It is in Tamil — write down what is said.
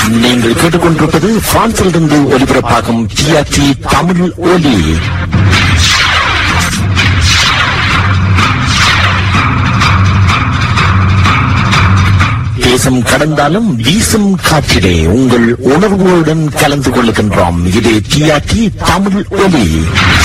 நீங்கள் கேட்டுக்கொண்டிருப்பது பிரான்சிலிருந்து ஒலிபரப்பாகும் டிஆர்டி தமிழ் ஒலி. தேசம் கடந்தாலும் வீசும் காற்றிலே உங்கள் உணர்வுகளுடன் கலந்து கொள்ளுகின்றோம். இது டிஆர்டி தமிழ் ஒலி.